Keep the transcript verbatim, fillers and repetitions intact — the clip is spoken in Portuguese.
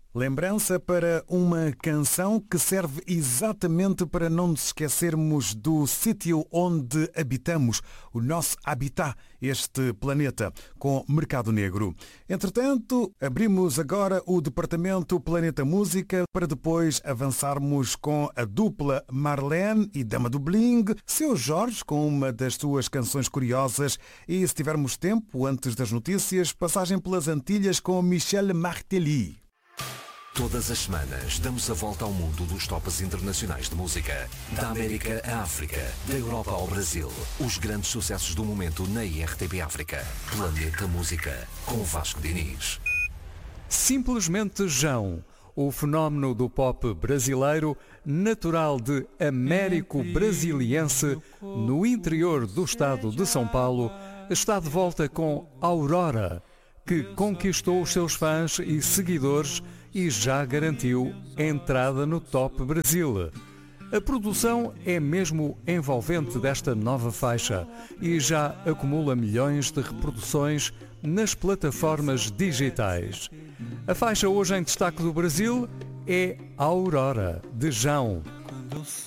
Lembrança para uma canção que serve exatamente para não nos esquecermos do sítio onde habitamos, o nosso habitat, este planeta, com Mercado Negro. Entretanto, abrimos agora o departamento Planeta Música para depois avançarmos com a dupla Marlene e Dama do Bling, Seu Jorge com uma das suas canções curiosas e, se tivermos tempo, antes das notícias, passagem pelas Antilhas com Michel Martelly. Todas as semanas damos a volta ao mundo dos tops internacionais de música. Da América à África, da Europa ao Brasil. Os grandes sucessos do momento na I R T P África. Planeta Música, com Vasco Diniz. Simplesmente Jão, o fenómeno do pop brasileiro, natural de Américo Brasiliense, no interior do estado de São Paulo, está de volta com Aurora, que conquistou os seus fãs e seguidores e já garantiu entrada no Top Brasil. A produção é mesmo envolvente desta nova faixa e já acumula milhões de reproduções nas plataformas digitais. A faixa hoje em destaque do Brasil é Aurora, de Jão.